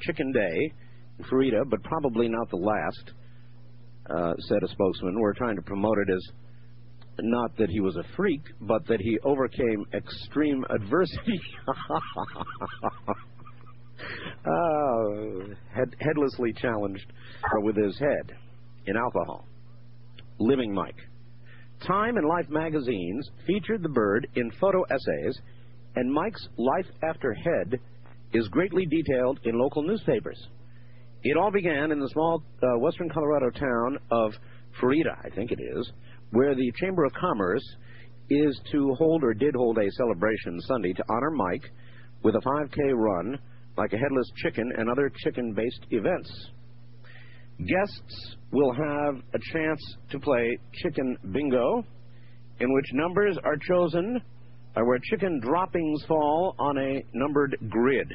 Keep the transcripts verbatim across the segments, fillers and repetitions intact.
Chicken Day in Florida, but probably not the last, uh, said a spokesman. We're trying to promote it as not that he was a freak, but that he overcame extreme adversity. uh, head, headlessly challenged with his head in alcohol. Living Mike. Time and Life magazines featured the bird in photo essays, and Mike's life after head is greatly detailed in local newspapers. It all began in the small uh, western Colorado town of Florida, I think it is, where the Chamber of Commerce is to hold or did hold a celebration Sunday to honor Mike with a five K run like a headless chicken and other chicken-based events. Guests will have a chance to play chicken bingo, in which numbers are chosen uh, where chicken droppings fall on a numbered grid.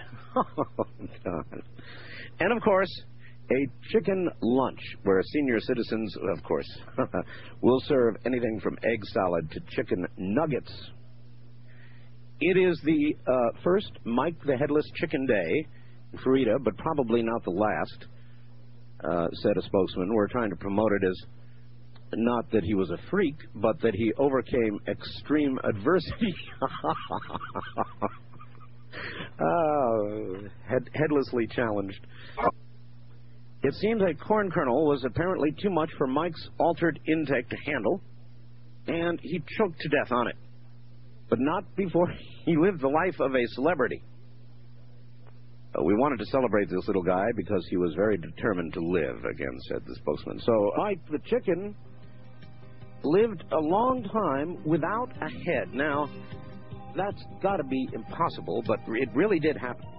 And, of course, a chicken lunch where senior citizens, of course, will serve anything from egg salad to chicken nuggets. It is the uh, first Mike the Headless Chicken Day in Florida, but probably not the last, uh, said a spokesman. We're trying to promote it as not that he was a freak, but that he overcame extreme adversity. uh, head, headlessly challenged. It seems a corn kernel was apparently too much for Mike's altered intake to handle, and he choked to death on it. But not before he lived the life of a celebrity. Uh, we wanted to celebrate this little guy because he was very determined to live, again, said the spokesman. So Mike the chicken lived a long time without a head. Now, that's got to be impossible, but it really did happen.